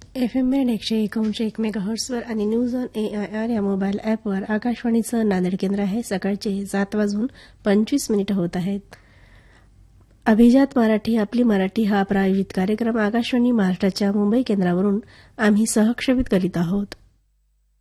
FM band 101.1 मेगाहर्ट्झवर आणि news on AIR या mobile ॲपवर आकाशवाणीचं नांदेड केंद्र आहे. सकाळचे 7:25 होत आहेत. अभिजात मराठी आपली मराठी हा प्रायोजित कार्यक्रम आकाशवाणी महाराष्ट्राच्या मुंबई केंद्रावरून आम्ही सहक्षेपित करीत आहोत.